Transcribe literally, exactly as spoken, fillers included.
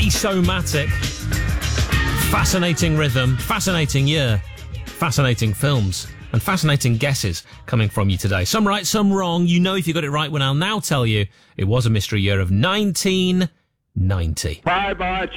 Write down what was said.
Bass-o-matic. Fascinating rhythm, fascinating year, fascinating films, and fascinating guesses coming from you today. Some right, some wrong. You know if you got it right when I'll now tell you it was a mystery year of nineteen ninety. Bye-bye.